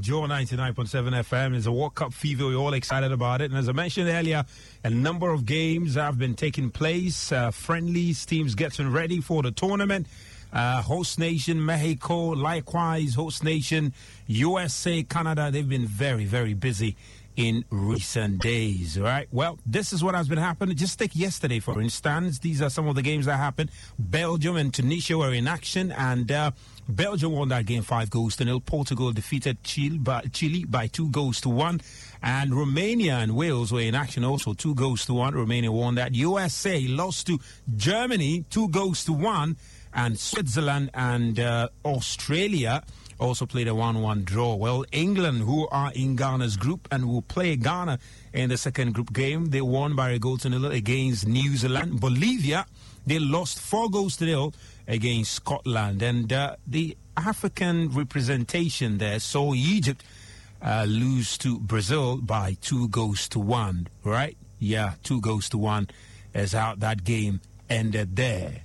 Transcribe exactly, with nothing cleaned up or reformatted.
Joe ninety-nine point seven F M. It's a World Cup fever. We're all excited about it. And as I mentioned earlier, a number of games have been taking place. Uh, friendlies, teams getting ready for the tournament. Uh, host nation Mexico, likewise host nation U S A, Canada. They've been very, very busy in recent days, right? Well, this is what has been happening. Just take yesterday, for instance. These are some of the games that happened. Belgium and Tunisia were in action, and uh, Belgium won that game five goals to nil. Portugal defeated Chile by, Chile by two goals to one. And Romania and Wales were in action also, two goals to one. Romania won that. U S A lost to Germany, two goals to one. And Switzerland and uh, Australia also played a one one draw. Well, England, who are in Ghana's group and will play Ghana in the second group game, they won by a goal to nil against New Zealand. Bolivia, they lost four goals to nil against Scotland. And uh, the African representation there saw Egypt uh, lose to Brazil by two goals to one, right? Yeah, two goals to one is how that game ended there.